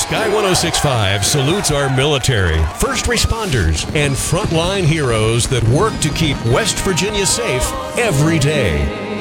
Sky 1065 salutes our military, first responders, and frontline heroes that work to keep West Virginia safe every day.